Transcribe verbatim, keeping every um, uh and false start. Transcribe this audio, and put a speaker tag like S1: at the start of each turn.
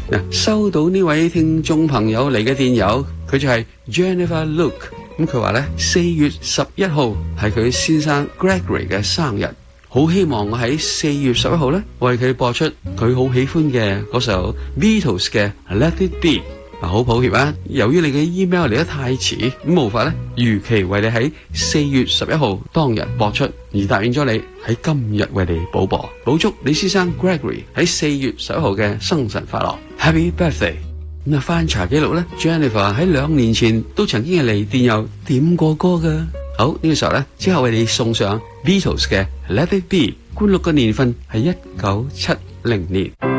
S1: 嗱，收到呢位聽眾朋友嚟嘅電郵，佢就係 Jennifer Luke。咁佢話咧，四月十一號係佢先生 Gregory 嘅生日，好希望我喺四月十一號咧為佢播出佢好喜歡嘅嗰首 Beatles 嘅 Let It Be。嗱，好抱歉啊，由於你嘅 email 嚟得太遲，咁無法咧如期為你喺四月十一號當日播出，而答應咗你喺今日為你補播，補祝你先生 Gregory 喺四月十一號嘅生辰快樂 ，Happy Birthday！咁啊，翻查記錄咧 ，Jennifer 喺兩年前都曾經係嚟電郵點過歌㗎。好，呢個時候咧，之後為你送上 Beatles 嘅 Let It Be， 觀錄嘅年份係一九七零年。